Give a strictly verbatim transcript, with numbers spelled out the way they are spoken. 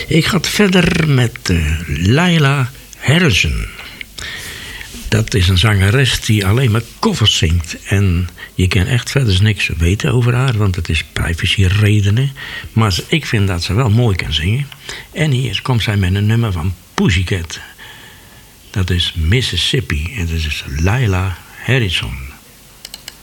Ik ga verder met uh, Laila Harrison. Dat is een zangeres die alleen maar covers zingt. En je kan echt verder niks weten over haar, want het is privacyredenen. Maar ik vind dat ze wel mooi kan zingen. En hier komt zij met een nummer van Pussycat. Dat is Mississippi. En dat is Laila Harrison.